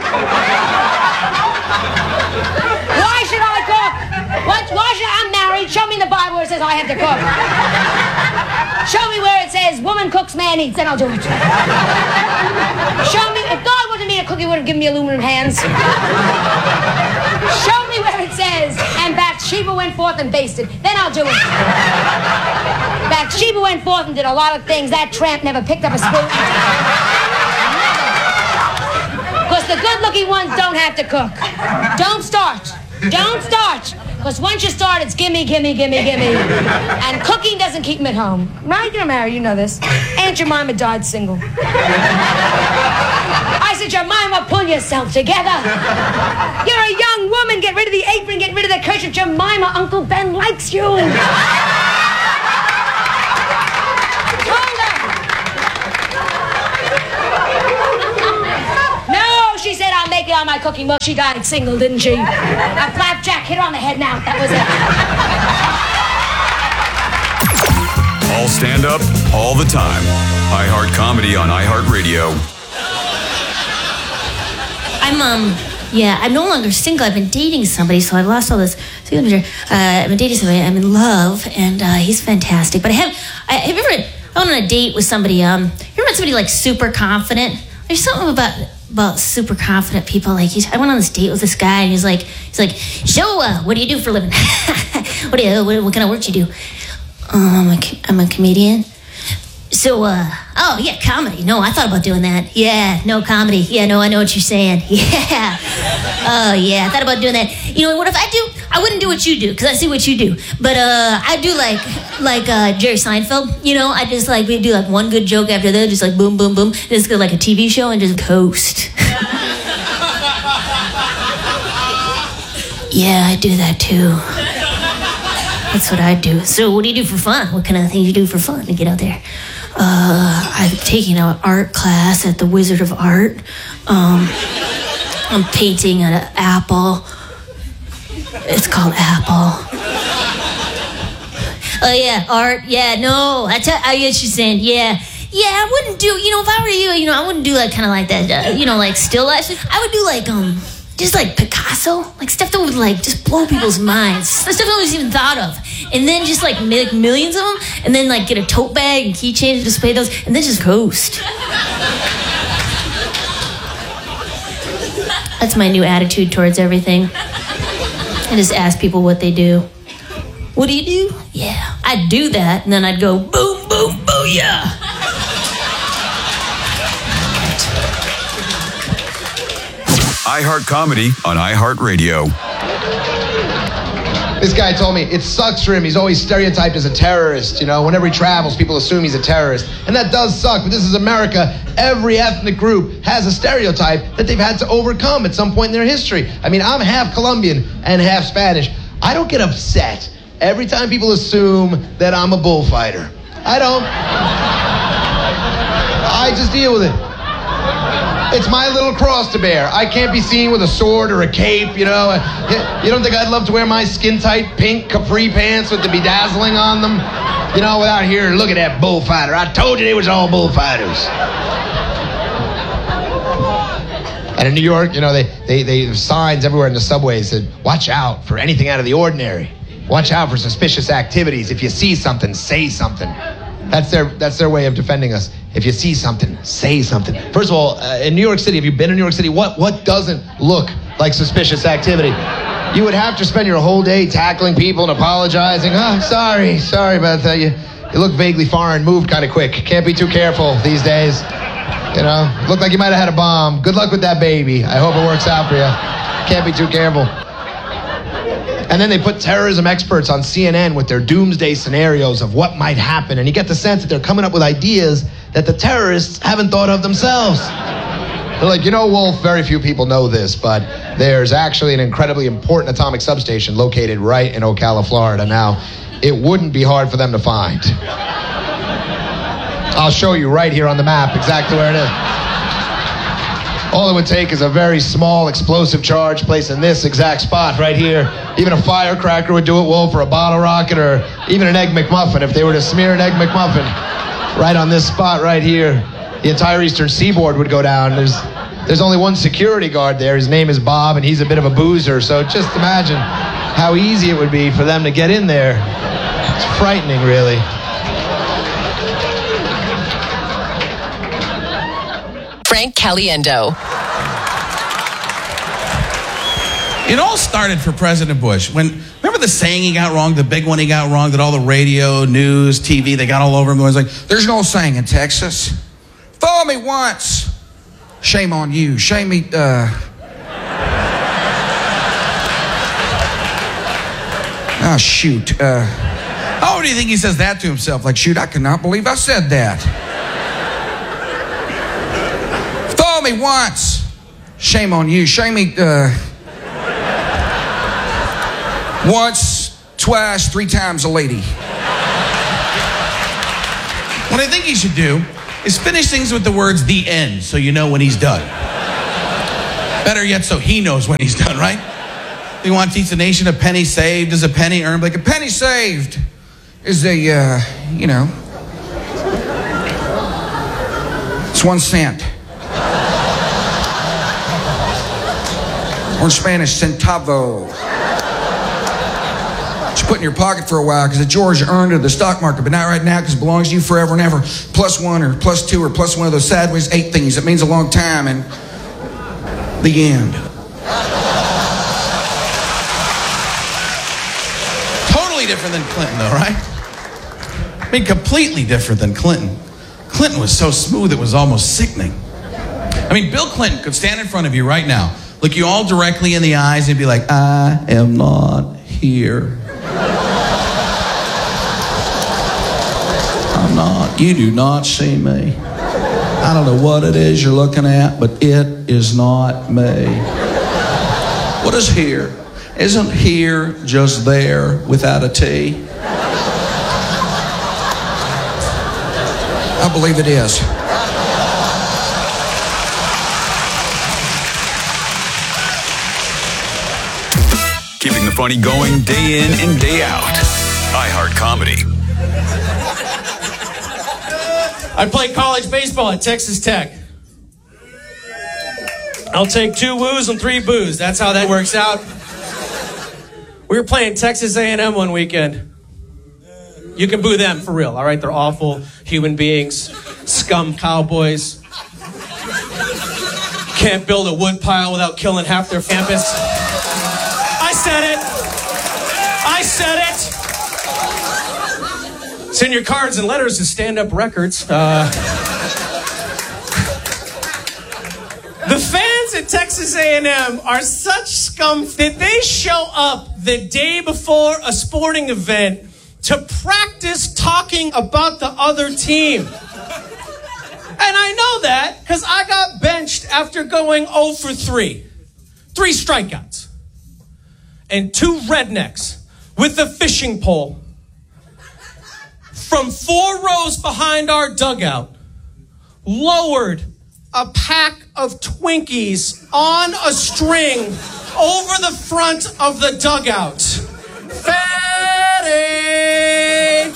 Why should I cook? What, why should I, I'm married. Show me in the Bible where it says I have to cook. Show me where it says woman cooks, man eats, then I'll do it. Show me, if God wanted me to cook, he would have given me aluminum hands. Show me where it says, and Bathsheba went forth and basted, then I'll do it. Bathsheba went forth and did a lot of things. That tramp never picked up a spoon. the good-looking ones don't have to cook. Don't start. Don't start. Because once you start, it's gimme, gimme, gimme, gimme. And cooking doesn't keep them at home. Right? You're married, you know this. Aunt Jemima died single. I said, Jemima, pull yourself together. You're a young woman. Get rid of the apron. Get rid of the kerchief. Jemima, Uncle Ben likes you. Hold her. No, she said, I'll make it on my cooking. Well, she died single, didn't she? A flapjack hit her on the head now. That was it. All stand up, all the time. iHeart Comedy on iHeartRadio. I'm, um, yeah, I'm no longer single. I've been dating somebody, so I've lost all this. Uh, I've been dating somebody. I'm in love, and uh, he's fantastic. But I have, I have you ever, I went on a date with somebody, um, you ever met somebody, like, super confident? There's something about, about super confident people. Like, he's, I went on this date with this guy, and he's like, he's like, so, uh, what do you do for a living? what do you, what, what kind of work do you do? Um, I'm a, I'm a comedian. So, uh, oh, yeah, comedy. No, I thought about doing that. Yeah, no, comedy. Yeah, no, I know what you're saying. Yeah. Oh, yeah, I thought about doing that. You know, what if I do? I wouldn't do what you do, because I see what you do. But, uh, I do like, like, uh, Jerry Seinfeld. You know, I just, like, we do, like, one good joke after the other, just, like, boom, boom, boom. Just go, like, a T V show and just coast. Yeah, I do that, too. That's what I do. So what do you do for fun? What kind of things you do for fun to get out there? Uh, I'm taking an art class at the Wizard of Art. Um, I'm painting an apple. It's called Apple. Oh, yeah, art. Yeah, no. I, tell, I get you saying, yeah. Yeah, I wouldn't do, you know, if I were you, you know, I wouldn't do, like, kind of like that, uh, you know, like, still life. I would do, like, um... just like Picasso, like stuff that would like just blow people's minds, stuff no one's even thought of, and then just like make millions of them, and then like get a tote bag and keychains and display those, and then just coast. That's my new attitude towards everything. I just ask people what they do. What do you do? Yeah, I'd do that, and then I'd go boom, boom, booyah. iHeart Comedy on iHeartRadio. This guy told me it sucks for him. He's always stereotyped as a terrorist. You know, whenever he travels, people assume he's a terrorist. And that does suck, but this is America. Every ethnic group has a stereotype that they've had to overcome at some point in their history. I mean, I'm half Colombian and half Spanish. I don't get upset every time people assume that I'm a bullfighter. I don't. I just deal with it. It's my little cross to bear. I can't be seen with a sword or a cape, you know. You don't think I'd love to wear my skin-tight pink capri pants with the bedazzling on them? You know, without hearing, look at that bullfighter. I told you they was all bullfighters. And in New York, you know, they, they, they have signs everywhere in the subways that watch out for anything out of the ordinary. Watch out for suspicious activities. If you see something, say something. That's their that's their way of defending us. If you see something, say something. First of all, uh, in New York City, have you been in New York City? What what doesn't look like suspicious activity? You would have to spend your whole day tackling people and apologizing. Oh, sorry, sorry about that. You, you look vaguely foreign, moved kind of quick. Can't be too careful these days. You know, looked like you might have had a bomb. Good luck with that baby. I hope it works out for you. Can't be too careful. And then they put terrorism experts on C N N with their doomsday scenarios of what might happen. And you get the sense that they're coming up with ideas that the terrorists haven't thought of themselves. They're like, you know, Wolf, very few people know this, but there's actually an incredibly important atomic substation located right in Ocala, Florida. Now, it wouldn't be hard for them to find. I'll show you right here on the map exactly where it is. All it would take is a very small explosive charge placed in this exact spot right here. Even a firecracker would do it, Wolf, or a bottle rocket, or even an Egg McMuffin. If they were to smear an Egg McMuffin right on this spot right here, the entire eastern seaboard would go down. There's, there's only one security guard there. His name is Bob, and he's a bit of a boozer. So just imagine how easy it would be for them to get in there. It's frightening, really. Frank Caliendo. It all started for President Bush. When remember the saying he got wrong, the big one he got wrong, that all the radio, news, T V, they got all over him. It was like, there's no saying in Texas. Fool me once, Shame on you. Shame me, uh... Oh, shoot. Uh... How do you think he says that to himself? Like, shoot, I cannot believe I said that. Throw me once. Shame on you. Shame me, uh... once, twice, three times a lady. What I think he should do is finish things with the words "the end" so you know when he's done. Better yet, so he knows when he's done, right? You want to teach the nation a penny saved is a penny earned. Like a penny saved is a, uh, you know, it's one cent. Or in Spanish, centavo. Just put in your pocket for a while because it's yours, you earned it at the stock market, but not right now because it belongs to you forever and ever. Plus one or plus two or plus one of those sideways eight things. It means a long time and the end. Totally different than Clinton though, right? I mean, completely different than Clinton. Clinton was so smooth it was almost sickening. I mean, Bill Clinton could stand in front of you right now, look you all directly in the eyes and be like, I am not here. I'm not. You do not see me. I don't know what it is you're looking at, but it is not me. What is here? Isn't here just there without a T? I believe it is. Keeping the funny going day in and day out. iHeart Comedy. I play college baseball at Texas Tech. I'll take two woos and three boos. That's how that works out. We were playing Texas A and M one weekend. You can boo them for real, all right? They're awful human beings, scum cowboys. Can't build a wood pile without killing half their campus. I said it. I said it. Send your cards and letters to Stand Up Records. Uh, the fans at Texas A and M are such scum that they show up the day before a sporting event to practice talking about the other team. And I know that because I got benched after going oh for three. Three strikeouts. And two rednecks with a fishing pole from four rows behind our dugout lowered a pack of Twinkies on a string over the front of the dugout. Fatty!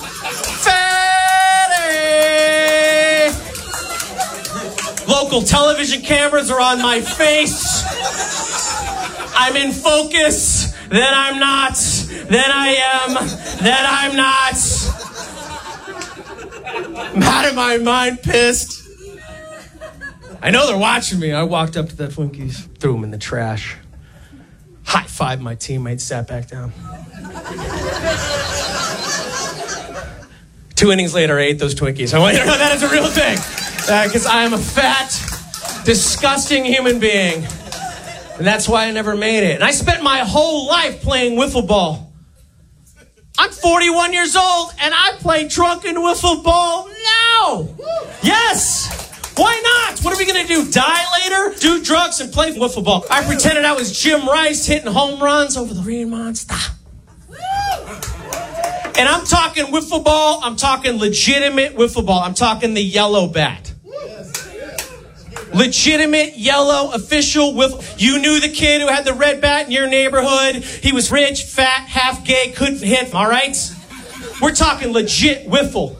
Fatty! Local television cameras are on my face. I'm in focus. Then I'm not. Then I am. Then I'm not. I'm out of my mind, pissed. I know they're watching me. I walked up to the Twinkies, threw them in the trash. High-fived my teammates, sat back down. Two innings later, I ate those Twinkies. I want you to know that is a real thing. Because uh, I am a fat, disgusting human being. And that's why I never made it. And I spent my whole life playing wiffle ball. I'm forty-one years old, and I play drunken wiffle ball now. Yes. Why not? What are we going to do? Die later? Do drugs and play wiffle ball. I pretended I was Jim Rice hitting home runs over the Green Monster. And I'm talking wiffle ball. I'm talking legitimate wiffle ball. I'm talking the yellow bat. Legitimate yellow official wiffle. You knew the kid who had the red bat in your neighborhood. He was rich, fat, half gay, couldn't hit. All right? We're talking legit wiffle.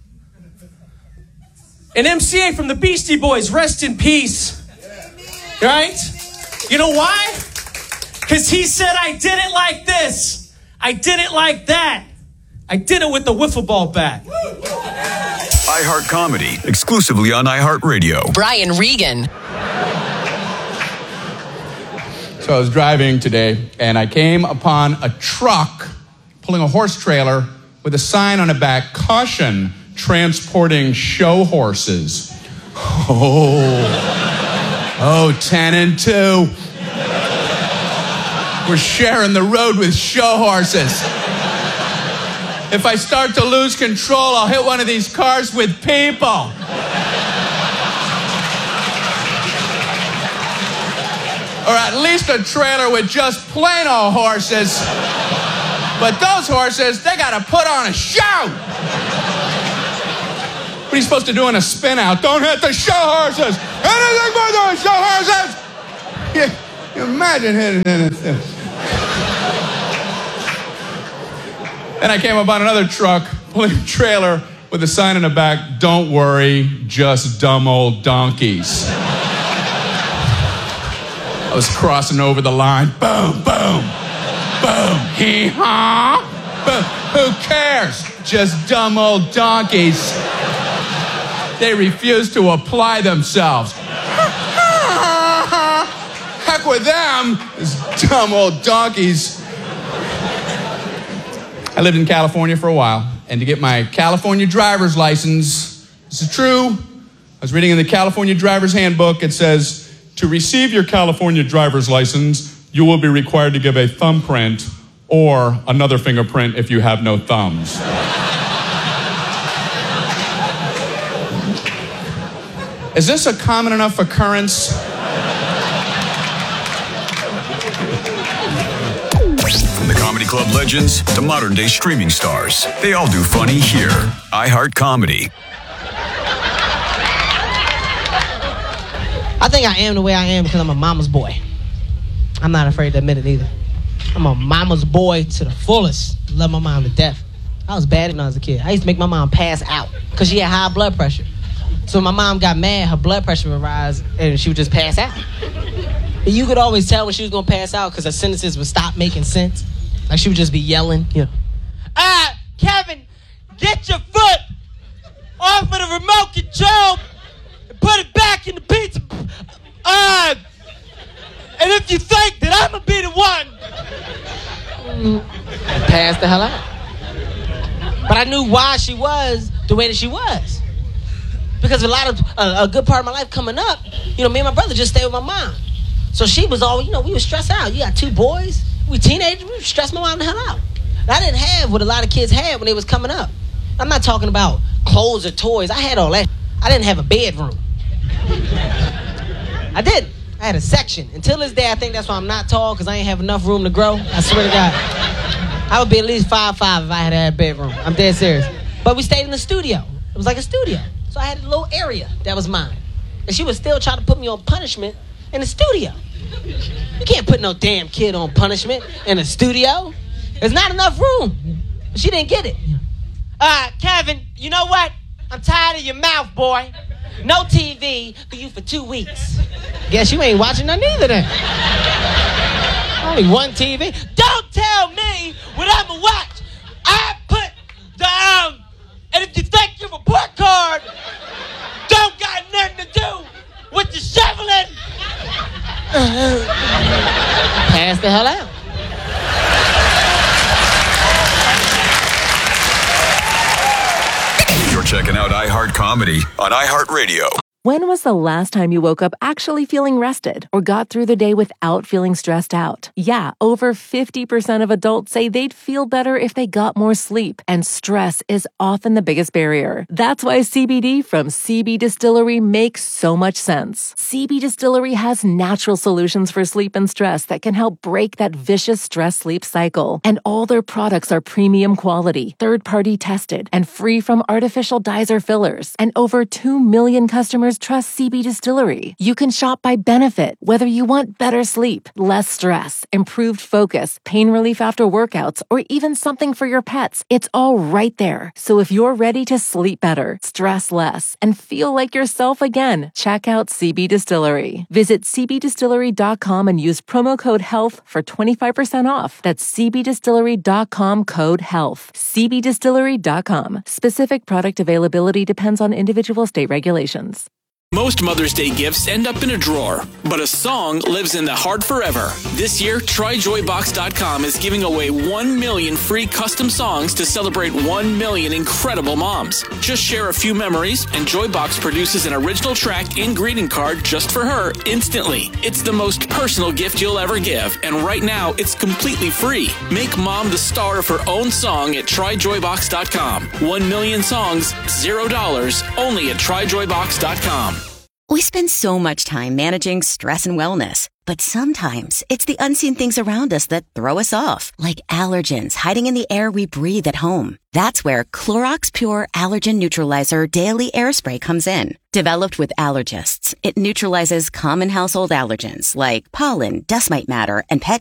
An M C A from the Beastie Boys, rest in peace. Right? You know why? Because he said, I did it like this. I did it like that. I did it with the wiffle ball bat. iHeart Comedy, exclusively on iHeartRadio. Brian Regan. So I was driving today, and I came upon a truck pulling a horse trailer with a sign on the back, caution, transporting show horses. Oh. Oh, ten and two. We're sharing the road with show horses. If I start to lose control, I'll hit one of these cars with people. Or at least a trailer with just plain old horses. But those horses, they gotta put on a show. What are you supposed to do in a spin out? Don't hit the show horses. Anything but those show horses. Yeah, imagine hitting anything. And I came upon another truck pulling a trailer with a sign in the back, "Don't worry, just dumb old donkeys." I was crossing over the line. Boom, boom, boom, hee-haw. Boom. Who cares? Just dumb old donkeys. They refuse to apply themselves. Heck with them, these dumb old donkeys. I lived in California for a while, and to get my California driver's license, this is true, I was reading in the California driver's handbook, it says, to receive your California driver's license, you will be required to give a thumbprint or another fingerprint if you have no thumbs. Is this a common enough occurrence? From the Comedy Club legends to modern day streaming stars, they all do funny here. iHeart Comedy. I think I am the way I am because I'm a mama's boy. I'm not afraid to admit it either. I'm a mama's boy to the fullest. Love my mom to death. I was bad when I was a kid. I used to make my mom pass out because she had high blood pressure. So when my mom got mad, her blood pressure would rise and she would just pass out. And you could always tell when she was going to pass out because her sentences would stop making sense. Like she would just be yelling, you know. Ah, Kevin, get your foot off of the remote control and put it back in the pizza. Uh, and if you think that I'm going to be the one, mm, pass the hell out. But I knew why she was the way that she was. Because a lot of, uh, a good part of my life coming up, you know, me and my brother just stayed with my mom. So she was all, you know, we were stressed out. You got two boys, we teenagers, we stressed my mom the hell out. And I didn't have what a lot of kids had when they was coming up. I'm not talking about clothes or toys. I had all that. I didn't have a bedroom. I didn't. I had a section. Until this day, I think that's why I'm not tall, because I ain't have enough room to grow. I swear to God. I would be at least five five if I had had a bedroom. I'm dead serious. But we stayed in the studio. It was like a studio. So I had a little area that was mine. And she was still trying to put me on punishment in the studio. You can't put no damn kid on punishment in a studio. There's not enough room. She didn't get it. Uh, Kevin, you know what? I'm tired of your mouth, boy. No T V for you for two weeks. Guess you ain't watching none either then. Only one T V. Don't tell me what I'm gonna watch. I put the, um, and if you think your report card don't got nothing to do with the shoveling, pass the hell out. You're checking out iHeart Comedy on iHeartRadio. When was the last time you woke up actually feeling rested or got through the day without feeling stressed out? Yeah, over fifty percent of adults say they'd feel better if they got more sleep, and stress is often the biggest barrier. That's why C B D from C B Distillery makes so much sense. C B Distillery has natural solutions for sleep and stress that can help break that vicious stress-sleep cycle. And all their products are premium quality, third-party tested, and free from artificial dyes or fillers. And over two million customers trust C B Distillery. You can shop by benefit, whether you want better sleep, less stress, improved focus, pain relief after workouts, or even something for your pets. It's all right there. So if you're ready to sleep better, stress less, and feel like yourself again, check out C B Distillery. Visit c b distillery dot com and use promo code HEALTH for twenty-five percent off. That's c b distillery dot com code HEALTH. c b distillery dot com. Specific product availability depends on individual state regulations. Most Mother's Day gifts end up in a drawer, but a song lives in the heart forever. This year, try joy box dot com is giving away one million free custom songs to celebrate one million incredible moms. Just share a few memories, and Joybox produces an original track and greeting card just for her instantly. It's the most personal gift you'll ever give, and right now, it's completely free. Make mom the star of her own song at try joy box dot com. One million songs, zero dollars, only at try joy box dot com. We spend so much time managing stress and wellness, but sometimes it's the unseen things around us that throw us off, like allergens hiding in the air we breathe at home. That's where Clorox Pure Allergen Neutralizer Daily Air Spray comes in. Developed with allergists, it neutralizes common household allergens like pollen, dust mite matter, and pet